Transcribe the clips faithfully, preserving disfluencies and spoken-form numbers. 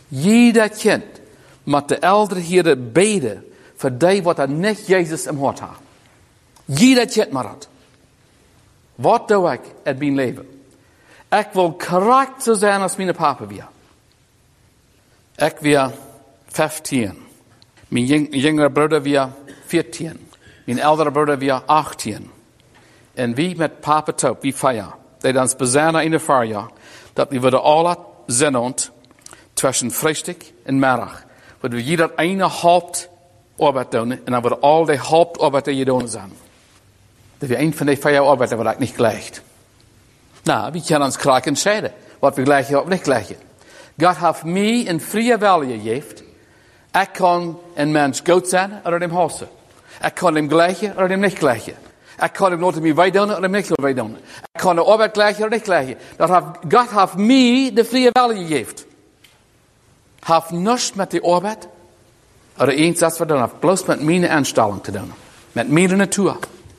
Jeder kind moet de oudere heren beden voor die wat er niet Jezus im hart heeft. Jeder kind moet dat. Wat doe ik in mijn leven? Ik wil correct zo zijn als mijn papa weer. Ik weer vijftien. Mijn jongere broeder weer veertien. Mijn oudere broeder weer achttien. En wie met papa top, wie feier. Die dan bezinnen in de voorjaar. Dat we worden alle zinnend tussen frühstück en middag. Dat we jeder eine Hauptarbeid doen. En dan worden al die Hauptarbeid die je doen zijn. Dat we een van die feierarbeiten wat ik niet gleicht. Nou, we kunnen ons graag entscheiden. Wat we gleichen of niet gleichen. God heeft mij een vrije wilde gegeven. Ik kan een mens goed zijn of hem hassen. Ik kan hem gleichen of hem niet gleichen. Ik kan hem laten mij wij doen of hem niet wij doen. Ik kan de arbeid gleichen of niet gleichen. Dat heeft, God heeft mij de vrije wilde gegeven. Heeft niets met de arbeid of de einsatz te doen. Heeft bloos met mijn instelling te doen. Met mijn natuur.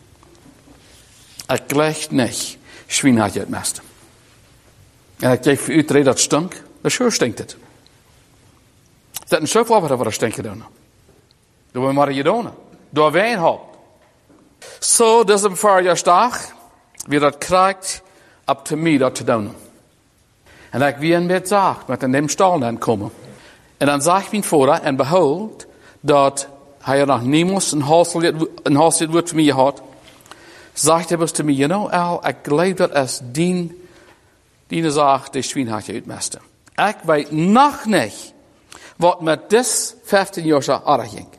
Ik gleich niet. Schwien had je het meeste. En ik geef voor u te reden dat stunk. Dat sure stinkt het. Dat is zoveel wat er stinken doen. Door we maar je doen. Door wijn houdt. Zo, dus een voorjaarsdag. Wie dat krijgt, op te mij dat te doen. En ik weer een beetje zacht met in dem stal dan komen. En dan zag ik mijn vader en behold, dat hij er nog niemand een halslied woord voor mij had. Zegt hij was te mij, you know, Al, ik geloof dat als dien, die zaak, die schwien had je uitmesten. Ik weet nog niet, wat met dit vijftien jaar zo aardig ging.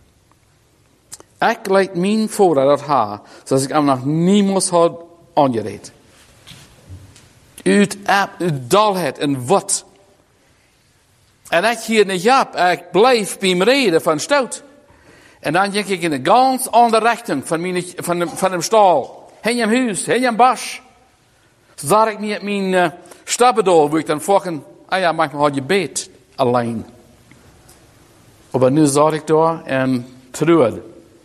Ik leid mijn vader dat haar, zoals ik hem nog niemand had aangereed. Uit, uit dolheid en wat. En ik hier niet op, ik blijf bij mijn reden van stout. En dan denk ik in een ganz andere richting van, mijn, van, de, van de stal. Heen je huis, heen je bas. Zo zag ik niet mijn uh, stabbedoor, waar ik dan volgen, ah ja, manchmal had je beet alleen. Maar nu zat ik daar en treurig.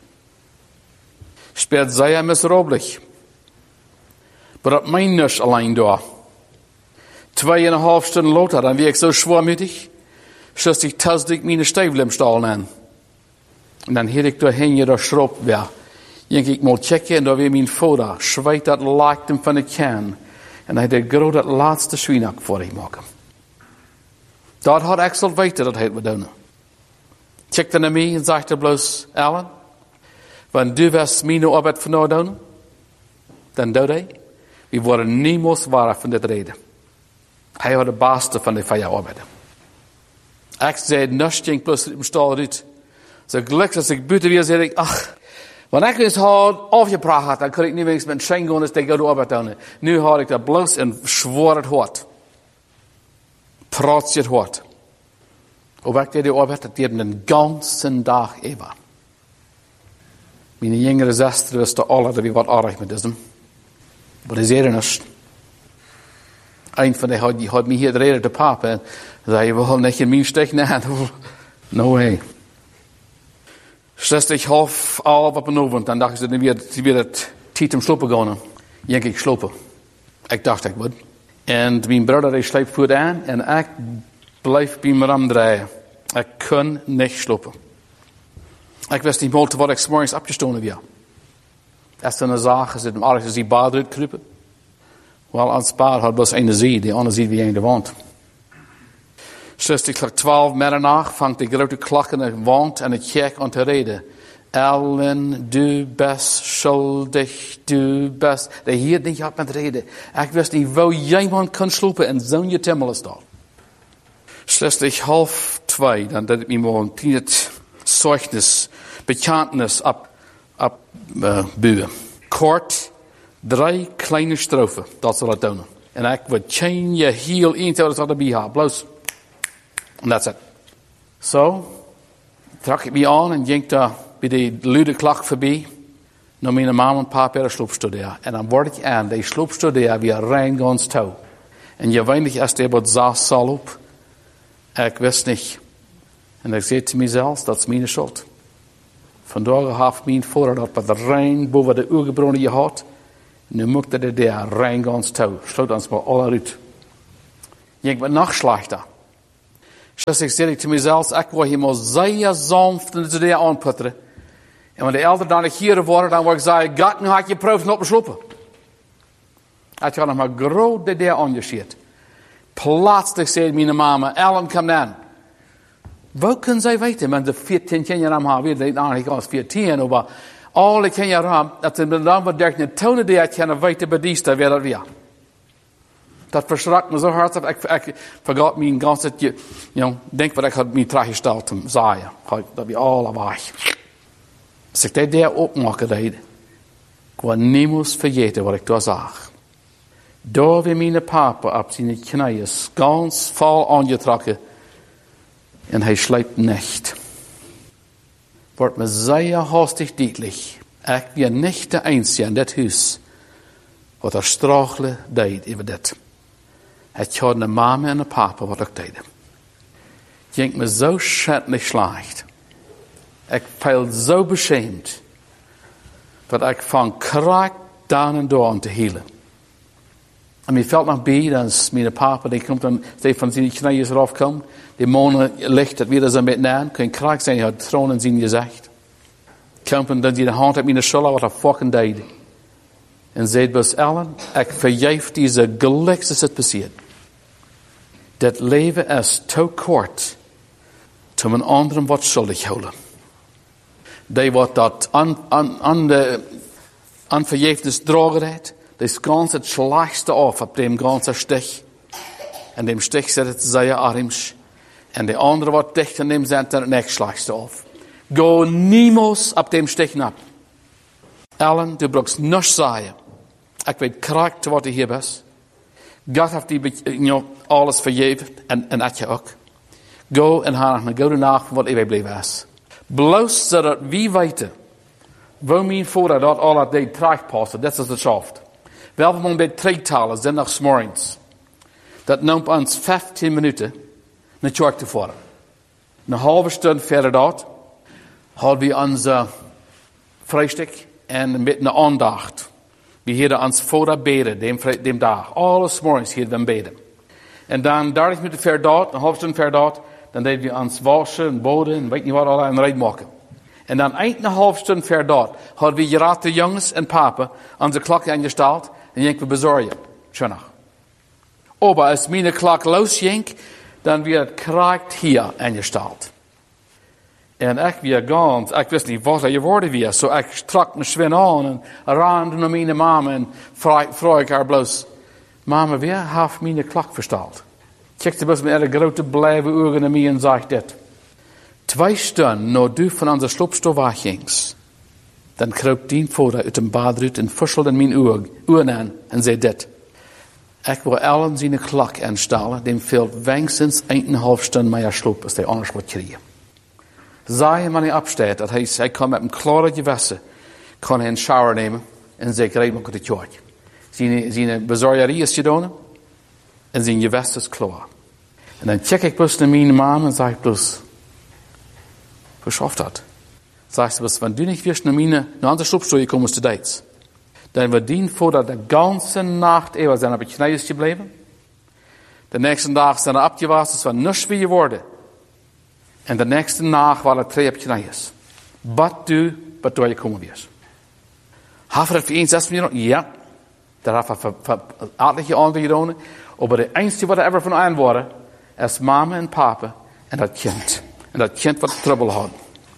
Speelt zeer miserabelig. Maar dat mijn nus alleen daar. Tweeënhalf stunden later, dan werd ik zo zwaarmütig, zoals ik tasdig mijn stijvel im stal aan. En dan hield ik doorheen je daar schroep weer. Denk ik mal checken en daar weer mijn vader. Schweet dat lijkt hem van de kan. En hij deed groot dat laatste schwienak voor hem maken. Dat had ik zal weten dat hij het doen. Checkte naar mij en zei bloos, Alan, wanneer du was mijn arbeid van nou doen, dan doe hij. We worden niemals waar van dit reden. Hij had de baaste van de feierarbeid. Ik zei, niks ging plus im stal uit. Zo gelukkig als ik buiten weer zei ik, ach, wanneer ik eens had afgepraat had, dan kon ik niet meer met een schein gaan, dus ik ga de arbeid doen. Nu had ik dat bloos en zwaar het hart. Praat je het hart. Of ik deed de arbeid, dat deed een ganse dag even. Mijn jongere zuster was de alle, die wat aardig met diesem. Maar die zeiden niet. Een van die had, die had mij hier de reden te papa. En zei, je wil niet in mijn steek na. No way. Zestig half al op een avond. Dan dacht ze, dan weer, weer het tijd om slopen gaan. Denk ik slopen. Ik dacht ik would. En mijn broeder die sleept voet aan. En ik blijf bij me ramdraaien. Ik kon niet slopen. Ik wist niet meer wat ik 's morgens opgestonden weer. Als dan een zaag is, het ergens die bad uitkruipen. Wel, als bad had was een zee, die andere zee wie in de wand. Zestig klok twaalf middernacht vangt de grote klok in de wand en ik kijk aan te reden. Ellen, du best schuldig, du best. De hier niet op met reden. Ik wist niet, wou jij man kan slopen en zo'n je timmel is dat. Zestig half twee, dan deed ik me morgen tien het zeugnis, bekantnis op, op uh, buwen. Kort, drie kleine strofen, dat zal het doen. En ik wil chain je heel in tot het erbij had. Bloos. En that's it. Zo, trok ik me aan en ging daar bij de luide klok voorbij. Naar mijn mama en papa de sloopstudie. En dan word ik aan, die sloopstudie weer rein gans touw. En je weinig als die wat zaas zal op. Ik wist niet. En ik zei te mezelf, dat is mijn schuld. Vandaag heeft mijn vader dat wat rein boven de uurgebronnen je had. Nu moet hij daar rein gans touw. Sloot ons maar alle uit. Ik ben nog slechter. Dus ik zei tegen mezelf, ik wil hem zeer sanft in de deur aanputteren. En wanneer de elder dan ik hier worden, dan wil ik zeggen, God, nu had je proeven op beslopen. Hij had nog maar groot de deur aangeschiet. Plötzlich zei mijn mama, Ellen, kom dan. Wat kunnen zij weten? Want de veertien jaar aan haar weer, eigenlijk als veertien, maar alle kinderen aan, dat de dan wat dertien tonen die het kunnen weten bij die weer dat weer. Dat verschrikt me zo hard dat ik, ik vergat mijn ganze, you know, denk wat ik had mij teruggesteld te zeggen. Dat we alle weg. Als ik dat daar opmaken deed, ik wil niemand vergeten wat ik daar zag. Daar wie mijn papa op zijn knieën ganz vol aangetrokken en hij slaapt niet. Wordt me zeer hastig duidelijk. Ik ben niet de einzige in dit huis wat er strachelen deed over dit. Het had een mama en een papa wat ik deed. Ik denk me zo schändlich slecht. Ik voel zo beschämd dat ik van kracht dan en door aan te hielen. En mij fällt nog bij, dat mijn papa, die komt dan, die van zijn knieën eraf komt, die mannen licht het weer zo met aan, kan kracht zijn, hij had troon in zijn gezicht. Komt en dan die de hand op mijn schouder, wat hij fucking deed. En zei bij Ellen, ik vergeef deze gelukkig is het passiert. Dat leven is te kort, om een anderen wat schuldig houden. Die wat dat aan, aan, aan de, aan vergeefnis dragen heeft, dat is ganz het slechtste af op dem ganzen stich. En dem stich zit het zeer arms. En de andere wat dicht aan dem zit er het slechtste af. Go niemals op dem stich nap. Ellen, du brauchst nichts zeggen. Ik weet kracht wat je hier bent. God heeft die you know, alles vergeven. En, en dat je ook. Go en ga naar goede nacht wat je blijven is. Bloos zodat wie weten. Waar mijn vader dat al dat deed terugpassen. Dat is het schaft. Wel van bij treetalen zijn nog smorgens. Dat neemt ons vijftien minuten naar de kerk te voeren. Een halve stunde verder dat hadden we onze vrijstuk en met een aandacht. We hadden ons vader beden, dem, dem dag. Alle smorgens hadden we beden. En dan dertig minuten verder dat, een halve stunde verder dat, dan deden we ons wassen en boden en weet niet wat al en rijden maken. En dan eind een halve stunde verder dat hadden we geraad de jongens en papa onze klok ingesteld. En jenk we bezorgen. Schöner. Aber als meine klok losjenk, dan weer het kracht hier ingesteld. En ik weer ganz, ik wist niet wat je worden weer. Zo ik strak me schwin aan en raande naar mijn mama en vroeg ik haar bloos. Mama, wie heeft mijn klok versteld? Kijkte best met een grote blijven ogen naar mij en zegt dit. Twee stunden na du van onze sloopstof weggings. Dan kroop die vader uit een badruit en fusselde in mijn ogen aan en zei dit. Ik wil Ellen zijn klok instellen, die veel wenigstens een half stunde meer sloop als hij anders wordt krijgen. Zei hem wanneer hij opstaat, dat hij, hij kan met een klare gewassen, kan hij een shower nemen en zei, ik rijd maar naar de kerk. Zijn, zijn bezorgerie is gedaan en zijn gewassen is klaar. En dan check ik plus naar mijn mama en zeg ik plus, hoe schaft dat? Zegt ze, was, wenn du nicht wirst, nach meine, nach andere Schubstuhl gekommen zu Dates, dann wird dien vor der ganze Nacht eeuwig zijn op het knieën gebleven. De nächste dag zijn er abgewassen, es war nichts wie geworden. En de nächste Nacht war er twee op knieën. Wat du, wat du gekommen wirst. Heeft er voor één zes minuten? Ja. Daar heeft er aardige andere gedaan. Maar de enige wat er ever van aan worden, is mama en papa en dat kind. En dat kind wat trouble had.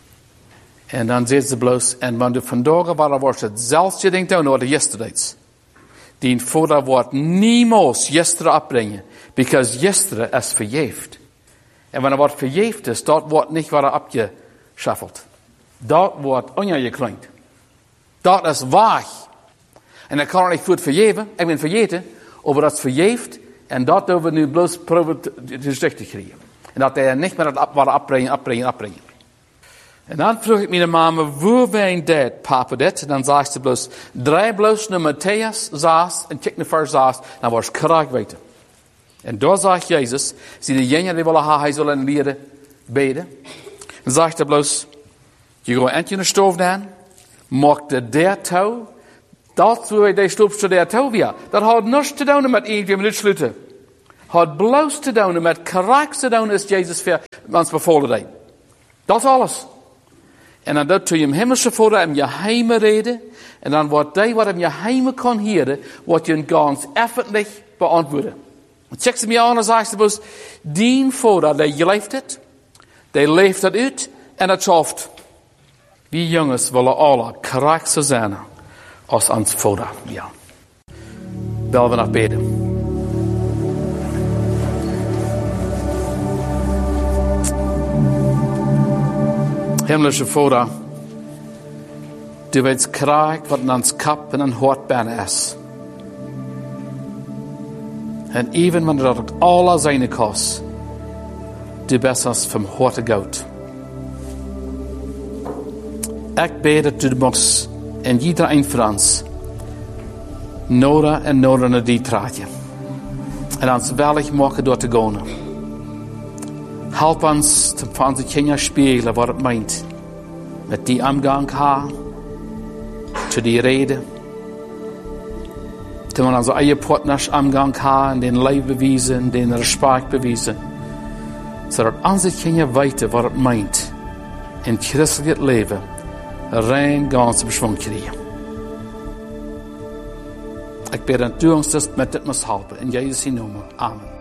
En dan zegt ze bloos, en wanneer vandaag waren, was het zelfs je denkt aan de yesterdays. Die vader wordt niemals gisteren opbrengen, because gisteren is verjeefd. En wanneer wordt verjeefd is, dat wordt niet weer opgeschaffeld. Dat wordt ongeklinkt. Dat is waar. En ik kan het niet goed vergeven, ik ben vergeten, maar dat is verjeefd, en dat doen we nu bloos proberen te sticht te krijgen. En dat hij niet meer het worden opbrengen, opbrengen, opbrengen. En dan vroeg ik mijn mama, waar ben dat, papa, dit? En dan zei ze bloos, draai bloos naar Matthäus zes, en kijk naar vers zes, dan was ik graag weten. En daar zegt Jezus, zie de jongen die willen gaan, hij zal een leren beden. En zegt hij bloos, je gaat eentje in de stoof dan, maak de der touw, dat hoe je die stoopste der touw weer. Dat had niets te doen met één, twee minuten sluiten. Had bloos te doen en met karakter te doen is Jezus voor ons bevolen deed. Dat is alles. En dan doet je hem hemelse vader in je heime reden. En dan wordt hij wat in je heime kan horen, wordt je ganz öffentlich beantwoorden. En check ze me aan en zegt ze, dien vader, die leeft het, die leeft het uit en het schaft. Wie jongens willen alle karakter zijn als ons vader. Ja. Willen we nog bidden. Himmlische Vader, du weet kracht wat in ons kap en een hart bijna is. En even wanneer dat alle zijn kost, du bent ons van harte goud. Ik bid dat du moest in iedereen van ons nodig en nodig naar die traatje. En ons wellig maken door te gaan. Help ons te van onze kinderen spiegelen wat het meint. Met die omgang haar. Te die reden. Te we onze eigen partners omgang haar. En den leven bewijzen. En den respect bewijzen. Zodat onze kinderen weten wat het meint. In het christelijk leven. Rein ganse beschwung krijgen. Ik bid dat u ons met dit moet helpen. In Jezus' naam. Amen.